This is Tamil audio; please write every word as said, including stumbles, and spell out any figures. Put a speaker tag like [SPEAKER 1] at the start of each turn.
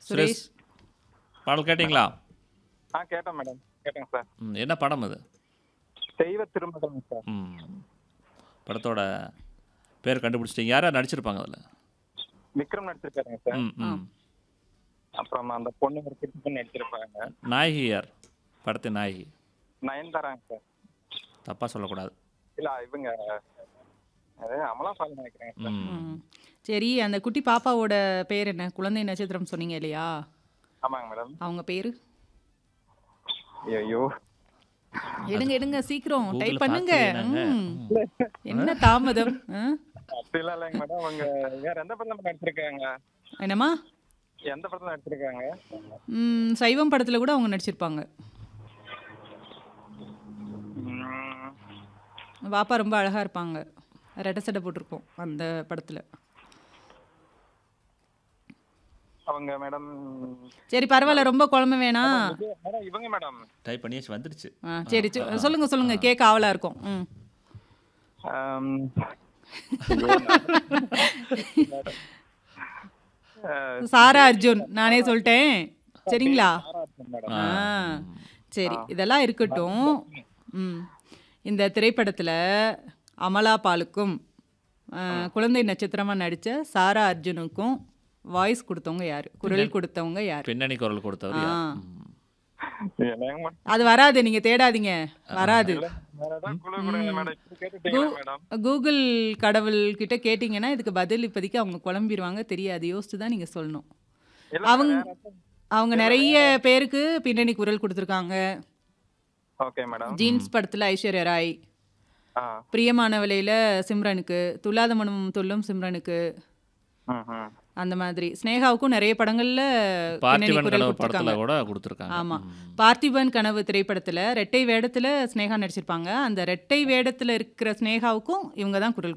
[SPEAKER 1] சுரேஷ்
[SPEAKER 2] சுரேஷ் பாடல் கேட்டிங்களா?
[SPEAKER 1] ஆ கேட்டேன் மேடம். கேட்டேங்க சார்.
[SPEAKER 2] ம். என்ன படம் அது?
[SPEAKER 1] தெய்வ திருமகள்ங்க சார்.
[SPEAKER 2] ம். படத்தோட பேர் கண்டுபிடிச்சிட்டீங்க. யார் யார் நடிச்சிருப்பாங்க அதில்?
[SPEAKER 1] விக்ரம் நடிச்சிருக்காருங்க சார்.
[SPEAKER 2] ம்
[SPEAKER 3] ஆ
[SPEAKER 2] ம்
[SPEAKER 1] அப்புறம் அந்த பொண்ணு ஒரு குட்டி பொண்ணு நடிச்சிருப்பாங்க.
[SPEAKER 2] நாயகி யார்? படத்தின் நாயகி.
[SPEAKER 1] நயன்தாராங்க சார்.
[SPEAKER 2] தப்பாக சொல்லக்கூடாது.
[SPEAKER 1] இல்ல இவங்க அது அமலா பால் நினைக்கிறேங்க சார்.
[SPEAKER 2] ம்
[SPEAKER 3] ம் சரி, அந்த குட்டி பாப்பாவோட பேர் என்ன? குழந்தை நட்சத்திரம் சொன்னீங்க இல்லையா?
[SPEAKER 1] ஆமாங்க மேடம்.
[SPEAKER 3] அவங்க பேரு?
[SPEAKER 1] ஐயோ
[SPEAKER 3] எடுங்க எடுங்க சீக்கிரம்
[SPEAKER 2] Google
[SPEAKER 3] டைப் பண்ணுங்க.
[SPEAKER 2] பார்க்கலையே நாங்க.
[SPEAKER 3] ம்.
[SPEAKER 2] ம்.
[SPEAKER 3] என்ன தாமதம்? ஆ?
[SPEAKER 1] அப்படிலாம் இல்லைங்க மேடம். அவங்க வேற எந்த படத்துல நடிச்சிருக்காங்க?
[SPEAKER 3] என்னம்மா?
[SPEAKER 1] எந்த படத்துல நடிச்சிருக்காங்க?
[SPEAKER 3] ம், சைவம் படத்துல கூட அவங்க நடிச்சிருப்பாங்க.
[SPEAKER 1] ம்,
[SPEAKER 3] பாப்பா ரொம்ப அழகா இருப்பாங்க. ரெட்டை சட்டை போட்டிருப்போம் அந்த படத்துல.
[SPEAKER 1] அவங்க மேடம்
[SPEAKER 3] சரி பரவாயில்ல, ரொம்ப குழம்பு வேணாம்.
[SPEAKER 1] இது- மேடம் இவங்க மேடம்.
[SPEAKER 2] டைப் பண்ணியாச்சு வந்துடுச்சு.
[SPEAKER 3] ஆ, சரி சொ- சொல்லுங்க சொல்லுங்க, கேட்க ஆவலா இருக்கும். ம்.
[SPEAKER 1] ஆம், அஹ்,
[SPEAKER 3] சாரா அர்ஜுன் நானே சொல்லிட்டேன். சரிங்களா?
[SPEAKER 1] பாராட்டுறேன் மேடம்.
[SPEAKER 3] ஆ சரி, இதெல்லாம் இருக்கட்டும். ம். இந்த திரைப்படத்துல அமலா பாலுக்கும் ஆ, குழந்தை நட்சத்திரமா நடிச்ச சாரா அர்ஜுனுக்கும் வாய்ஸ் கொடுத்தவங்க யாரு? குரல் கொடுத்தவங்க யாரு?
[SPEAKER 2] பின்னணி குரல் கொடுத்தவர்
[SPEAKER 3] ஆ.
[SPEAKER 2] யார்? ம்.
[SPEAKER 1] என்னங்க மேடம்?
[SPEAKER 3] அது வராது, நீங்க தேடாதீங்க, வராது.
[SPEAKER 1] வேற ஏதாவது குழு கொடுங்க மேடம். இப்படி கேட்டுட்டீங்களா மேடம்?
[SPEAKER 3] கூகுள் கடவுள் கிட்ட கேட்டிங்கன்னா இதுக்கு பதில் இப்போதைக்கு அவங்க குழம்பிடுவாங்க, தெரியாது. யோசிச்சு தான் நீங்க சொல்லணும்.
[SPEAKER 1] இல்ல
[SPEAKER 3] அவங்க
[SPEAKER 1] வேற ஏதாவது-
[SPEAKER 3] அவங்க நிறைய பேருக்கு பின்னணி குரல் கொடுத்துருக்காங்க.
[SPEAKER 1] Okay madam.
[SPEAKER 3] ஜீன்ஸ் படத்துல ஐஸ்வர்யா ராய்,
[SPEAKER 1] ஆ
[SPEAKER 3] பிரியமானவளையில சிம்ரனுக்கு, துல்லாத மனம் துள்ளும் சிம்ரனுக்கு,
[SPEAKER 1] ம் ம்
[SPEAKER 3] அந்த மாதிரி. ஸ்னேகாவுக்கும் நிறைய படங்கள்ல பின்னணி
[SPEAKER 2] பார்த்திபன்
[SPEAKER 3] குரல்
[SPEAKER 2] கனவு
[SPEAKER 3] கொடுத்துருக்காங்க.
[SPEAKER 2] படத்துல கூட கொடுத்துருக்காங்க.
[SPEAKER 3] ஆமா,
[SPEAKER 2] ம்.
[SPEAKER 3] பார்த்திபன் கனவு திரைப்படத்துல ரெட்டை வேடத்துல ஸ்னேகா நடிச்சிருப்பாங்க. அந்த ரெட்டை வேடத்துல இருக்கிற ஸ்னேகாவுக்கும் இவங்க தான் குரல்